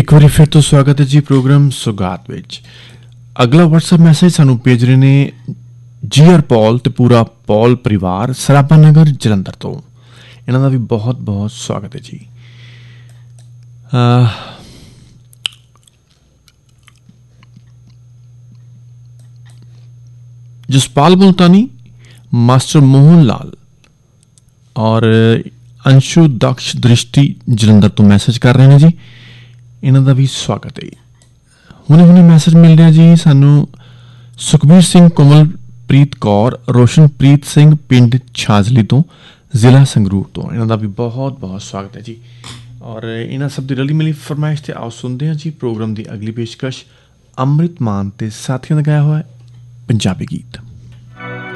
एक बार फिर तो स्वागत है जी प्रोग्राम सुगात विच। अगला WhatsApp मैसेज सानू भेज रहे ने जीआर पॉल ते पूरा पॉल परिवार सराबा नगर जलंधर तो। इन्हां दा भी बहुत बहुत स्वागत है जी। जसपाल मुल्तानी, मास्टर मोहन लाल और अंशु दक्ष दृष्टि जलंधर तो मैसेज कर रहे हैं जी। इन्हां दा भी स्वागत है। हुणे हुणे मैसेज मिल रहा जी सानू सुखबीर सिंह, कोमलप्रीत कौर, रोशनप्रीत सिंह पिंड छाजली तो, जिला संगरूर तो। इन्हां दा भी बहुत बहुत स्वागत है जी। और इन्हां सब दी रली मिली फरमाइश ते आओ सुनते हैं जी प्रोग्राम की अगली पेशकश अमृत मान ते साथियों का गाया हुआ है पंजाबी गीत।